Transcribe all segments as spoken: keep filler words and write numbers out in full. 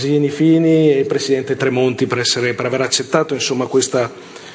Zini Fini e il Presidente Tremonti per, essere, per aver accettato insomma, questa,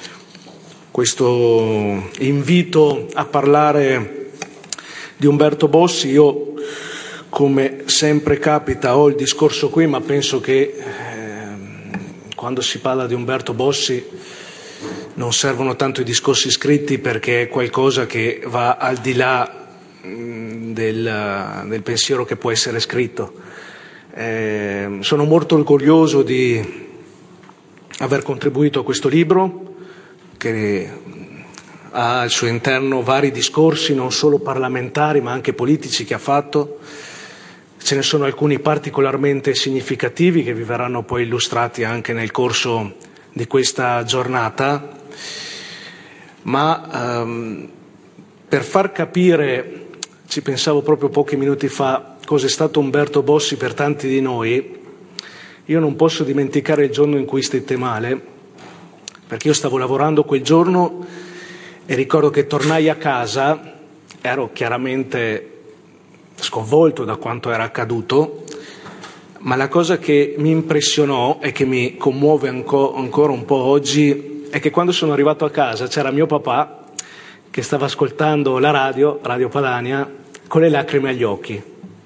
questo invito a parlare di Umberto Bossi. Io, come sempre capita, ho il discorso qui, ma penso che eh, quando si parla di Umberto Bossi non servono tanto i discorsi scritti, perché è qualcosa che va al di là mh, del, del pensiero che può essere scritto. Eh, sono molto orgoglioso di aver contribuito a questo libro, che ha al suo interno vari discorsi, non solo parlamentari ma anche politici, che ha fatto. Ce ne sono alcuni particolarmente significativi che vi verranno poi illustrati anche nel corso di questa giornata, ma ehm, per far capire, ci pensavo proprio pochi minuti fa, cosa è stato Umberto Bossi per tanti di noi, io non posso dimenticare il giorno in cui stette male, perché io stavo lavorando quel giorno e ricordo che tornai a casa, ero chiaramente sconvolto da quanto era accaduto, ma la cosa che mi impressionò e che mi commuove anco, ancora un po' oggi è che quando sono arrivato a casa c'era mio papà che stava ascoltando la radio, Radio Padania, con le lacrime agli occhi.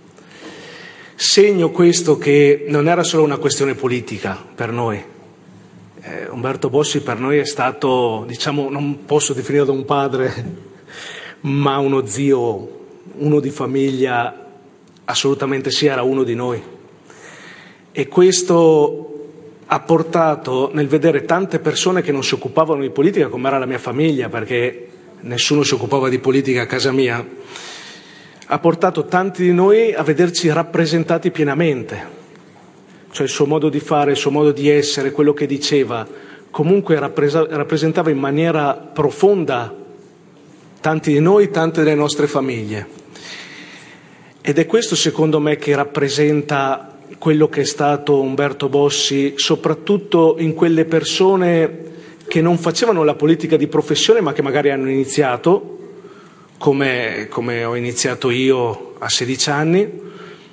Segno questo che non era solo una questione politica per noi. Eh, Umberto Bossi per noi è stato, diciamo, non posso definirlo un padre, ma uno zio, uno di famiglia, assolutamente sì, era uno di noi. E questo ha portato, nel vedere tante persone che non si occupavano di politica, come era la mia famiglia, perché nessuno si occupava di politica a casa mia, ha portato tanti di noi a vederci rappresentati pienamente. Cioè il suo modo di fare, il suo modo di essere, quello che diceva, comunque rappresentava in maniera profonda tanti di noi, tante delle nostre famiglie. Ed è questo, secondo me, che rappresenta quello che è stato Umberto Bossi, soprattutto in quelle persone che non facevano la politica di professione, ma che magari hanno iniziato, come, come ho iniziato io a sedici anni,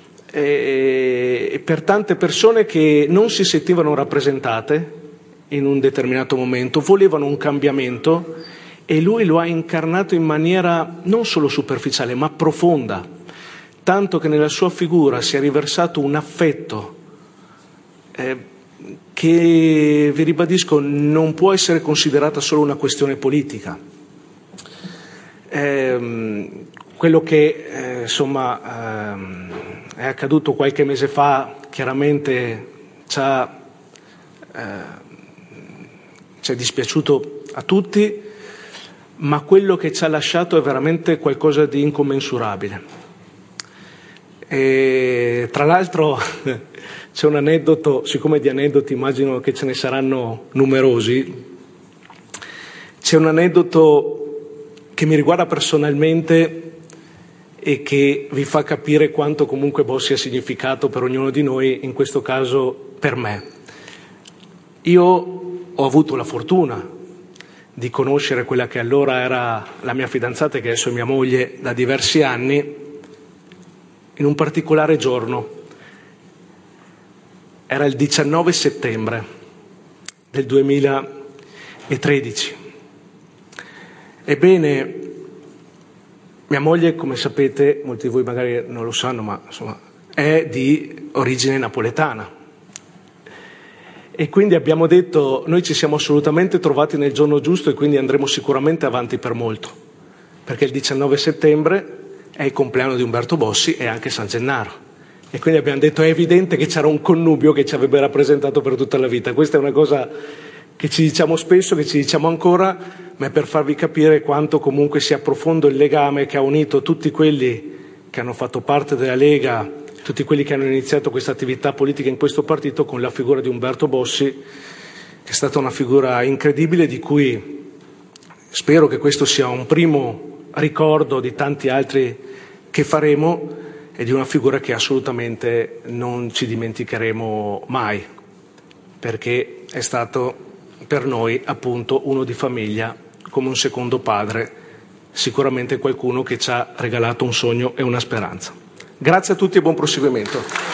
e, e per tante persone che non si sentivano rappresentate in un determinato momento, volevano un cambiamento, e lui lo ha incarnato in maniera non solo superficiale, ma profonda, tanto che nella sua figura si è riversato un affetto eh, che, vi ribadisco, non può essere considerata solo una questione politica. Eh, quello che eh, insomma eh, è accaduto qualche mese fa chiaramente ci ha, eh, ci è dispiaciuto a tutti, ma quello che ci ha lasciato è veramente qualcosa di incommensurabile. E, tra l'altro c'è un aneddoto, siccome di aneddoti immagino che ce ne saranno numerosi, c'è un aneddoto che mi riguarda personalmente e che vi fa capire quanto comunque Bossi ha significato per ognuno di noi, in questo caso per me. Io ho avuto la fortuna di conoscere quella che allora era la mia fidanzata e che adesso è mia moglie da diversi anni, in un particolare giorno. Era il diciannove settembre del duemilatredici. Ebbene, mia moglie, come sapete, molti di voi magari non lo sanno, ma insomma, è di origine napoletana. E quindi abbiamo detto, noi ci siamo assolutamente trovati nel giorno giusto e quindi andremo sicuramente avanti per molto, perché il diciannove settembre è il compleanno di Umberto Bossi e anche San Gennaro. E quindi abbiamo detto, è evidente che c'era un connubio che ci avrebbe rappresentato per tutta la vita. Questa è una cosa che ci diciamo spesso, che ci diciamo ancora, ma è per farvi capire quanto comunque sia profondo il legame che ha unito tutti quelli che hanno fatto parte della Lega, tutti quelli che hanno iniziato questa attività politica in questo partito, con la figura di Umberto Bossi, che è stata una figura incredibile, di cui spero che questo sia un primo ricordo di tanti altri che faremo, e di una figura che assolutamente non ci dimenticheremo mai, perché è stato per noi appunto uno di famiglia, come un secondo padre, sicuramente qualcuno che ci ha regalato un sogno e una speranza. Grazie a tutti e buon proseguimento.